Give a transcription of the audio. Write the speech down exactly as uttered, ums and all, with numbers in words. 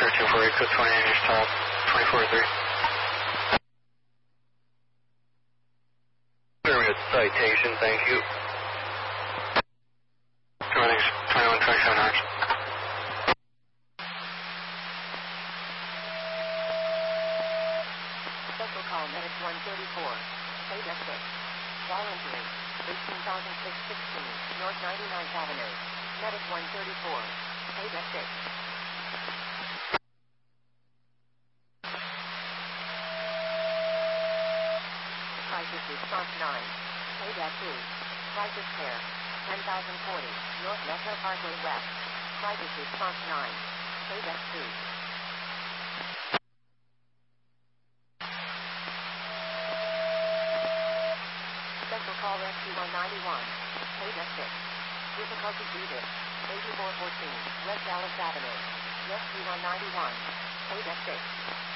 two four eight, code twenty, and your stop, twenty-four three. Citation, thank you. twenty-one twenty-seven hours. Special call, medic one thirty-four. eight F six. Voluntary. eighteen thousand six hundred sixteen. North ninety-ninth Avenue. Medic one thirty-four. eight F six. Crisis response nine. eight F two. Crisis care. ten thousand forty. North Metro Parkway West. Crisis response nine. eight F two. Special call rescue one ninety-one. eight F six. Difficulty greeted. eighty-four fourteen. West Dallas Avenue. Rescue one ninety-one. eight F six.